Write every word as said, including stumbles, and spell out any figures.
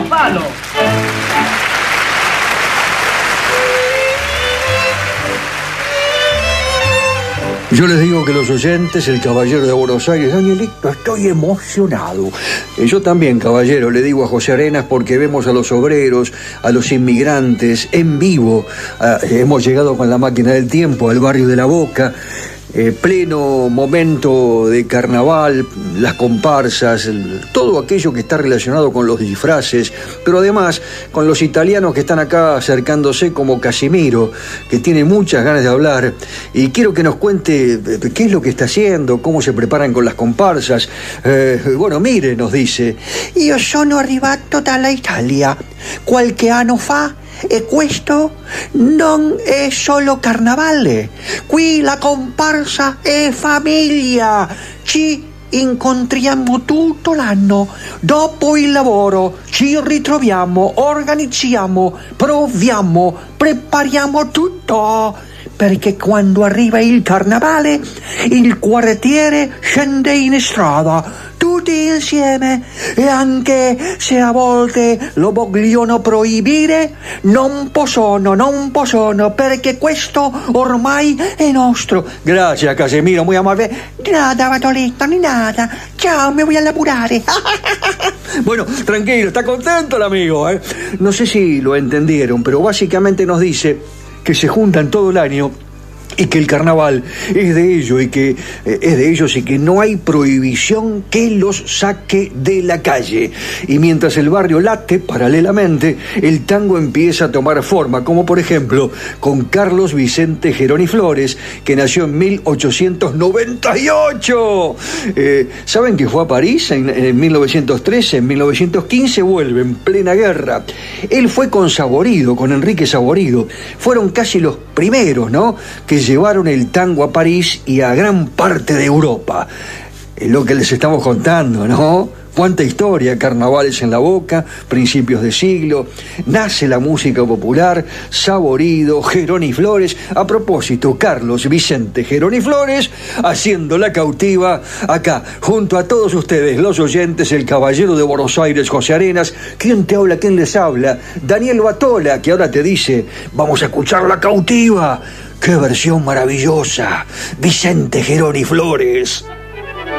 palo. Yo les digo que los oyentes, el caballero de Buenos Aires, Danielito, estoy emocionado. Eh, Yo también, caballero, le digo a José Arenas, porque vemos a los obreros, a los inmigrantes en vivo. Ah, hemos llegado con la máquina del tiempo al barrio de La Boca. Eh, pleno momento de carnaval, las comparsas, el- todo aquello que está relacionado con los disfraces, pero además con los italianos que están acá acercándose, como Casimiro, que tiene muchas ganas de hablar, y quiero que nos cuente eh, qué es lo que está haciendo, cómo se preparan con las comparsas. Eh, bueno, mire, nos dice. Io sono arrivato dalla Italia qualche anno fa e questo non è solo carnavale. Qui la comparsa è famiglia. Ci incontriamo tutto l'anno. Dopo il lavoro ci ritroviamo, organizziamo, proviamo, prepariamo tutto. Perché quando arriva il carnavale, il quartiere scende in strada, tutti insieme, e anche se a volte lo vogliono proibire, non possono, non possono, perché questo ormai è nostro. Gracias, Casimiro, muy amable. Di nada, Bartolito, di nada. Ciao, mi voy a laburare. Bueno, tranquilo, está contento el amigo, ¿eh? No sé si lo entendieron, pero básicamente nos dice que se juntan todo el año y que el carnaval es de ellos y que eh, es de ellos y que no hay prohibición que los saque de la calle. Y mientras el barrio late, paralelamente, el tango empieza a tomar forma, como por ejemplo con Carlos Vicente Geroni Flores, que nació en mil ochocientos noventa y ocho. Eh, ¿Saben que fue a París en, en mil novecientos trece? En mil novecientos quince vuelve, en plena guerra. Él fue con Saborido, con Enrique Saborido. Fueron casi los primeros, ¿no?, que llevaron el tango a París y a gran parte de Europa. Es lo que les estamos contando, ¿no? Cuánta historia, carnavales en La Boca, principios de siglo, nace la música popular, Saborido, Geroni Flores. A propósito, Carlos Vicente Geroni Flores, haciendo La Cautiva, acá, junto a todos ustedes, los oyentes, el caballero de Buenos Aires, José Arenas. ¿Quién te habla? ¿Quién les habla? Daniel Batola, que ahora te dice, vamos a escuchar La Cautiva. ¡Qué versión maravillosa! Vicente Geroni Flores.